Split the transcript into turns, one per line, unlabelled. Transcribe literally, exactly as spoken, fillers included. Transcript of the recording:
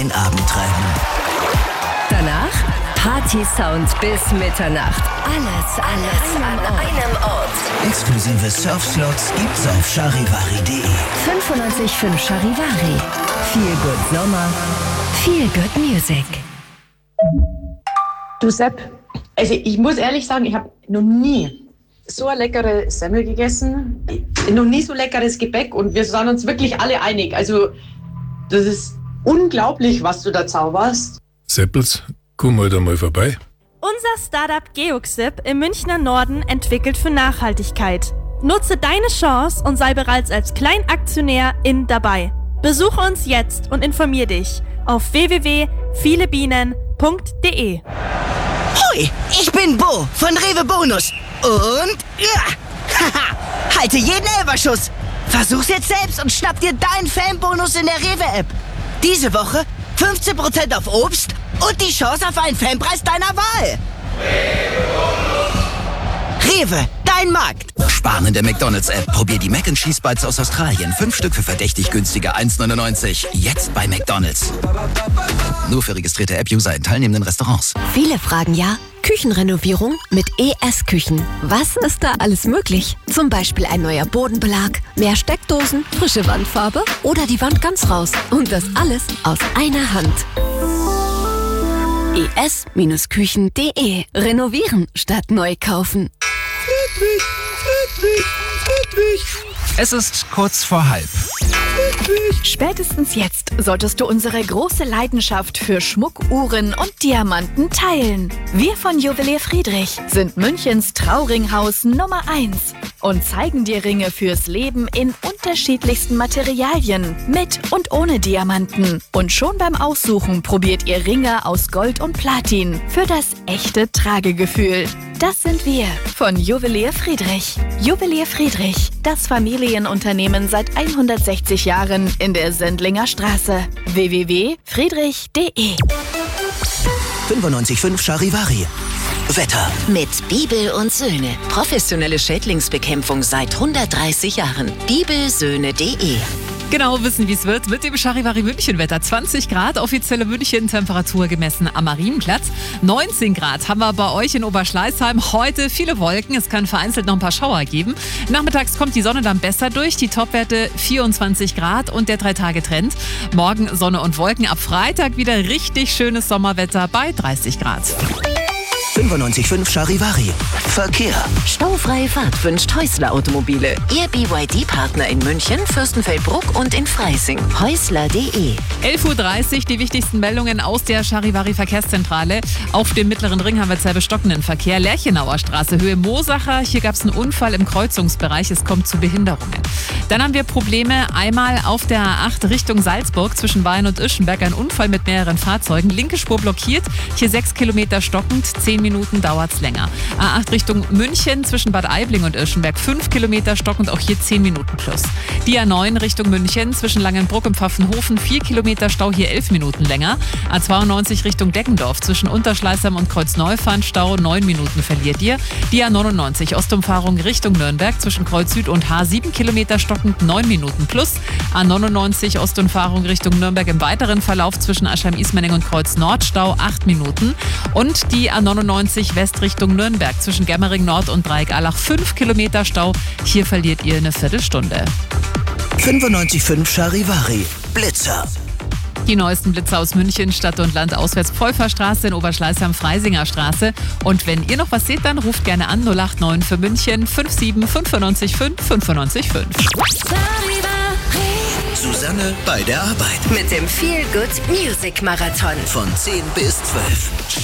den Abend treiben.
Danach Party-Sound bis Mitternacht. Alles, alles an einem Ort.
Exklusive Surfslots gibt's auf charivari punkt de.
fünfundneunzig Komma fünf Charivari. Feel good Sommer. Feel good Music.
Du Sepp, also ich muss ehrlich sagen, ich habe noch nie so eine leckere Semmel gegessen, noch nie so leckeres Gebäck und wir sind uns wirklich alle einig. Also das ist unglaublich, was du da zauberst.
Seppels, komm halt einmal vorbei.
Unser Startup Geoxip im Münchner Norden entwickelt für Nachhaltigkeit. Nutze deine Chance und sei bereits als Kleinaktionär in dabei. Besuche uns jetzt und informier dich auf w w w punkt viele bienen punkt de.
Hui, ich bin Bo von Rewe Bonus. Und ja, haha, halte jeden Elberschuss. Versuch's jetzt selbst und schnapp dir deinen Fanbonus in der Rewe-App. Diese Woche fünfzehn Prozent auf Obst und die Chance auf einen Fanpreis deiner Wahl. Rewe, dein Markt.
Sparen in der McDonalds-App. Probier die Mac and Cheese Bites aus Australien. Fünf Stück für verdächtig günstige eins neunundneunzig. Jetzt bei McDonalds. Nur für registrierte App-User in teilnehmenden Restaurants.
Viele fragen ja, Küchenrenovierung mit E S-Küchen. Was ist da alles möglich? Zum Beispiel ein neuer Bodenbelag, mehr Steckdosen, frische Wandfarbe oder die Wand ganz raus. Und das alles aus einer Hand. E S Küchen punkt de. Renovieren statt neu kaufen.
Friedrich, Friedrich, Friedrich. Es ist kurz vor halb.
Spätestens jetzt solltest du unsere große Leidenschaft für Schmuck, Uhren und Diamanten teilen. Wir von Juwelier Friedrich sind Münchens Trauringhaus Nummer eins und zeigen dir Ringe fürs Leben in unterschiedlichsten Materialien, mit und ohne Diamanten. Und schon beim Aussuchen probiert ihr Ringe aus Gold und Platin für das echte Tragegefühl. Das sind wir von Juwelier Friedrich. Juwelier Friedrich, das Familienunternehmen seit hundertsechzig Jahren in der Sendlinger Straße. w w w punkt friedrich punkt de.
fünfundneunzig Komma fünf Charivari. Wetter.
Mit Bibel und Söhne. Professionelle Schädlingsbekämpfung seit hundertdreißig Jahren. bibelsöhne punkt de.
Genau wissen, wie es wird mit dem Charivari München-Wetter. zwanzig Grad, offizielle München-Temperatur gemessen am Marienplatz. neunzehn Grad haben wir bei euch in Oberschleißheim. Heute viele Wolken, es kann vereinzelt noch ein paar Schauer geben. Nachmittags kommt die Sonne dann besser durch. Die Topwerte vierundzwanzig Grad und der Drei-Tage-Trend. Morgen Sonne und Wolken, ab Freitag wieder richtig schönes Sommerwetter bei dreißig Grad.
fünfundneunzig Komma fünf Charivari. Verkehr.
Staufreie Fahrt wünscht Häusler Automobile. Ihr B Y D-Partner in München, Fürstenfeldbruck und in Freising. häusler punkt de.
elf Uhr dreißig, die wichtigsten Meldungen aus der Charivari Verkehrszentrale. Auf dem Mittleren Ring haben wir zwei bestockenden Verkehr. Lerchenauer Straße, Höhe Mosacher. Hier gab es einen Unfall im Kreuzungsbereich. Es kommt zu Behinderungen. Dann haben wir Probleme. Einmal auf der A acht Richtung Salzburg zwischen Wein und Ischenberg. Ein Unfall mit mehreren Fahrzeugen. Linke Spur blockiert. Hier sechs Kilometer stockend. zehn Minuten dauert es länger. A acht Richtung München zwischen Bad Aibling und Ischenberg. fünf Kilometer stockend. Auch hier zehn Minuten plus. Die A neun Richtung München zwischen Langenbruck und Pfaffenhofen. vier Kilometer Stau. Hier elf Minuten länger. A zweiundneunzig Richtung Deggendorf zwischen Unterschleißheim und Kreuzneufahren. Stau neun Minuten verliert ihr. Die A neunundneunzig Ostumfahrung Richtung Nürnberg zwischen Kreuz Süd und H sieben Kilometer stockend. neun Minuten plus. A neunundneunzig Ostumfahrung Richtung Nürnberg im weiteren Verlauf zwischen Aschheim-Ismaning und Kreuz Nord. Stau acht Minuten. Und die A neunundneunzig West Richtung Nürnberg zwischen Germering Nord und Dreieck-Allach. fünf Kilometer Stau. Hier verliert ihr eine Viertelstunde.
fünfundneunzig Komma fünf Charivari. Blitzer.
Die neuesten Blitzer aus München, Stadt und Land, auswärts Pfeuferstraße in Oberschleißheim, Freisinger Straße. Und wenn ihr noch was seht, dann ruft gerne an null acht neun für München fünf sieben fünfundneunzig fünf fünfundneunzig fünf.
Susanne bei der Arbeit.
Mit dem Feel Good Music Marathon.
Von zehn bis zwölf.